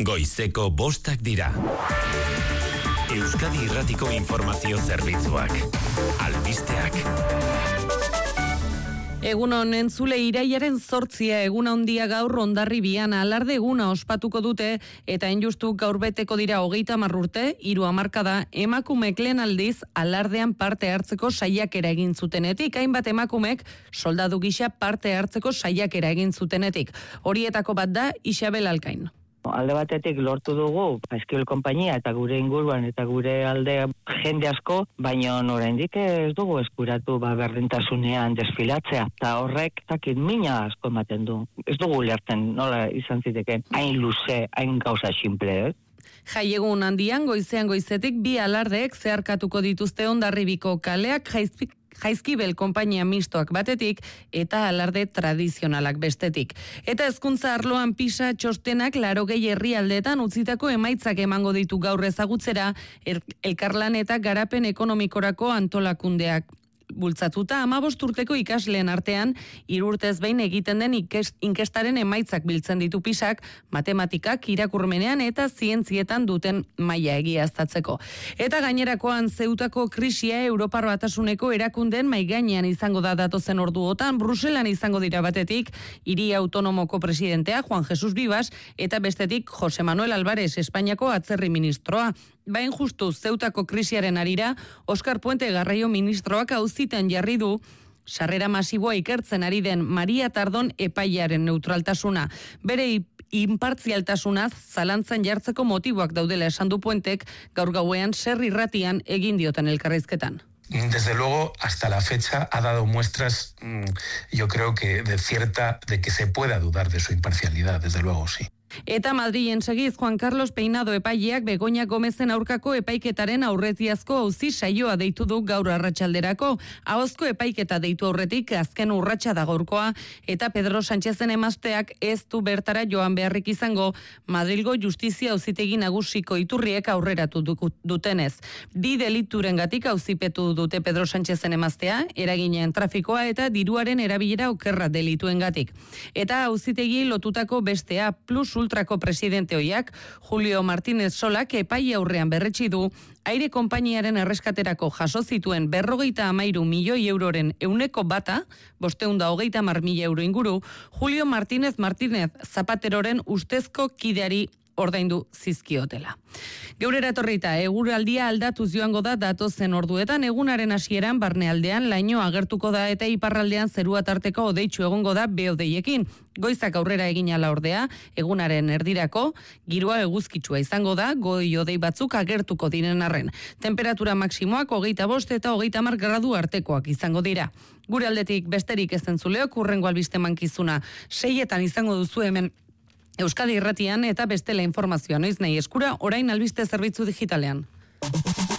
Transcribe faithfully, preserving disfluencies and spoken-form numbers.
Goizeko bostak dira. Euskadi Irratiko Informazio Zerbitzuak. Albisteak. Egun honen zule iraiaren zortzia egun handia gaur Hondarribian alarde eguna ospatuko dute eta injustu gaur beteko dira hogeita hamar urte, hiru hamarkada emakumeek lehen aldiz alardean parte hartzeko saiakera egin zutenetik, hainbat emakumek soldadu gisa parte hartzeko saiakera egin zutenetik. Horietako bat da Isabel Alkain. Alde batetik lortu dugu Eskibel konpainia eta gure inguruan eta gure alde jende asko, baina oraindik ez dugu eskuratu ba berdintasunean desfilatzea. Eta horrek takit mina asko ematen du. Ez dugu lertzen nola izan ziteke hain luze, hain gauza simple, eh? Jaiegun handian goizean goizetik bi alardeek zeharkatuko dituzte Hondarribiko kaleak jaizpik Jaizkibel konpainia mistoak batetik eta alarde tradizionalak bestetik. Eta hezkuntza arloan PISA txostenak laurogei herrialdeetan utzitako emaitzak emango ditu gaur ezagutzera elkarlan eta garapen ekonomikorako antolakundeak bultzatuta hamabost urteko ikasleen artean hiru urtez behin egiten den inkestaren emaitzak biltzen ditu PISAk matematikak, irakurmenean eta zientzietan duten maila egiaztatzeko. Eta gainerakoan Zeutako krisia Europar Batasuneko erakunden maigainean izango da datozen orduotan, Bruselan izango dira batetik hiri autonomoko presidentea Juan Jesus Vivas eta bestetik Jose Manuel Álvarez Espainiako atzerri ministroa. Bain justu Zeutako krisiaren arira Oskar Puente garraio ministroak auzitan jarri du sarrera masiboa ikertzen ari den Maria Tardon epailearen neutraltasuna. Bere inpartzialtasunaz zalantzan jartzeko motiboak daudela esan du Puentek gaur gauean Ser Irratian egin dioten elkarrizketan. Desde luego, hasta la fecha ha dado muestras, yo creo que de cierta, de que se pueda dudar de su imparcialidad, desde luego, sí. Eta Madrilen segiz Juan Carlos Peinado epaileak Begoña Gomezen aurkako epaiketaren aurretiazko auzi saioa deitu du gaur arratsalderako. Ahozko epaiketa deitu aurretik azken urratsa da gaurkoa eta Pedro Sánchezen emazteak ez du bertara joan beharrik izango Madrilgo Justizia Auzitegi Nagusiko iturriek aurreratu dutenez. Bi deliturengatik auzipetu dute Pedro Sánchezen emaztea, eraginen trafikoa eta diruaren erabilera okerra delituengatik. Eta auzitegi lotutako bestea Plus Ultrako presidente oiak, Julio Martínez Solak epai aurrean berretsi du, aire konpainiaren erreskaterako jaso zituen berrogeita hamairu milioi euroren euneko bata, bosteunda hogeita hamar mila euro inguru, Julio Martínez Martínez Zapateroren ustezko kideari ordaindu zizkiotela. Geurera etorrita, eguraldia aldatuz joango da datozen orduetan, egunaren hasieran barnealdean laino agertuko da eta iparraldean zerua tarteko odeitsu egongo da beodeiekin. Goizak aurrera egin ala ordea, egunaren erdirako, giroa eguzkitsua izango da, goi odei batzuk agertuko diren arren. Temperatura maksimoak hogeita bost eta hogeita hamar gradu artekoak izango dira. Gure aldetik besterik ez entzuleok, hurrengo albiste mankizuna seietan izango duzu hemen Euskadi Irratian eta bestela informazioa noiz nahi eskura orain albiste zerbitzu digitalean.